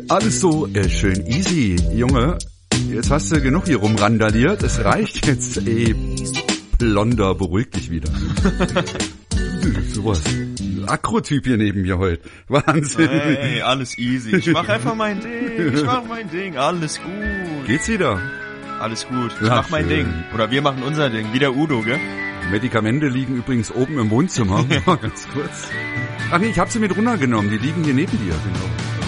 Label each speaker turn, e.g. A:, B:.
A: Alles so schön easy, Junge. Jetzt hast du genug hier rumrandaliert. Es reicht jetzt, Blonder, beruhig dich wieder. Sowas. Akrotyp hier neben mir heute. Wahnsinn.
B: Hey, alles easy. Ich mach einfach mein Ding. Alles gut.
A: Geht's wieder?
B: Alles gut. Ich mach mein Ding. Oder wir machen unser Ding. Wie der Udo, gell?
A: Medikamente liegen übrigens oben im Wohnzimmer. Ganz kurz. Ach nee, ich hab sie mit runtergenommen. Die liegen hier neben dir, genau.